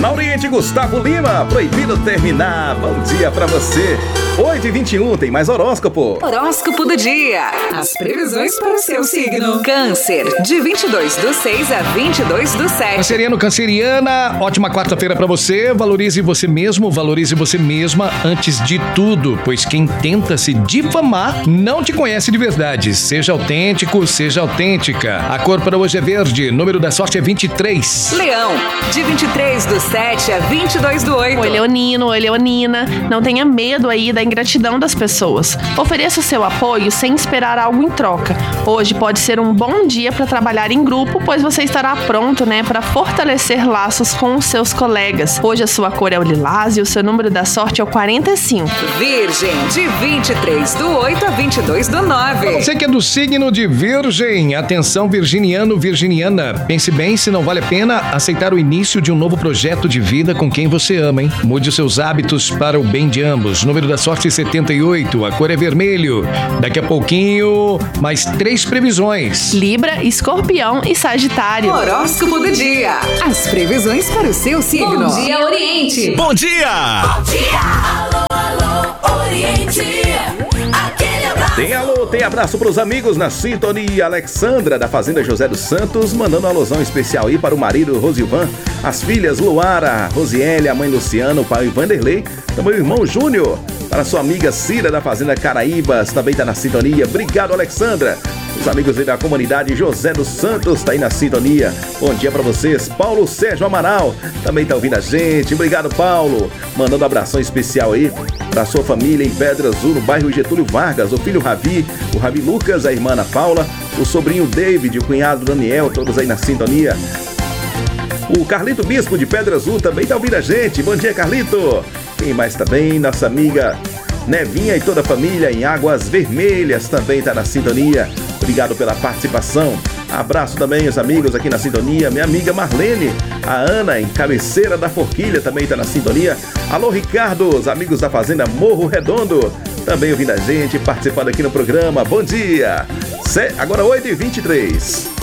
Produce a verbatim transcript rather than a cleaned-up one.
Na Oriente, Gustavo Lima, proibido terminar. Bom dia pra você. oito e vinte e um, tem mais horóscopo. Horóscopo do dia. As previsões para o seu signo. Câncer, de vinte e dois do seis a vinte e dois do sete. Canceriano, canceriana, ótima quarta-feira pra você. Valorize você mesmo, valorize você mesma antes de tudo, pois quem tenta se difamar não te conhece de verdade. Seja autêntico, seja autêntica. A cor para hoje é verde, número da sorte é vinte e três. Leão, de vinte e três do sete a vinte e dois do oito. Oi, leonino, oi, leonina. Não tenha medo aí da ingratidão das pessoas. Ofereça o seu apoio sem esperar algo em troca. Hoje pode ser um bom dia para trabalhar em grupo, pois você estará pronto, né, para fortalecer laços com os seus colegas. Hoje a sua cor é o lilás e o seu número da sorte é o quarenta e cinco. Virgem, de vinte e três do oito a vinte e dois do nove. Você que é do signo de Virgem, atenção virginiano, virginiana. Pense bem se não vale a pena aceitar o início de um novo projeto de vida com quem você ama, hein? Mude os seus hábitos para o bem de ambos. Número da sorte setenta e oito, a cor é vermelho. Daqui a pouquinho, mais três previsões. Libra, Escorpião e Sagitário. Horóscopo do dia. As previsões para o seu signo. Bom dia, Oriente. Bom dia! Bom dia. Alô, alô, Oriente. Aquele abraço. Tem alô, tem abraço pros amigos na sintonia. Alexandra, da Fazenda José dos Santos, mandando uma alusão especial aí para o marido Rosivan, as filhas Luara, Rosiele, a mãe Luciana, o pai Vanderlei, também o irmão Júnior, para sua amiga Cira, da Fazenda Caraíbas, também tá na sintonia. Obrigado, Alexandra. Os amigos aí da comunidade José dos Santos tá aí na sintonia. Bom dia pra vocês. Paulo Sérgio Amaral também tá ouvindo a gente. Obrigado, Paulo. Mandando um abração especial aí pra sua família em Pedra Azul, no bairro Getúlio Vargas. O filho Ravi, o Ravi Lucas, a irmã Ana Paula, o sobrinho David, o cunhado Daniel, todos aí na sintonia. O Carlito Bispo de Pedra Azul também tá ouvindo a gente. Bom dia, Carlito. Quem mais também? Nossa amiga Nevinha e toda a família em Águas Vermelhas também tá na sintonia. Obrigado pela participação. Abraço também os amigos aqui na sintonia. Minha amiga Marlene, a Ana em Cabeceira da Forquilha também tá na sintonia. Alô, Ricardo, os amigos da Fazenda Morro Redondo também ouvindo a gente, participando aqui no programa. Bom dia. Agora oito e vinte e três.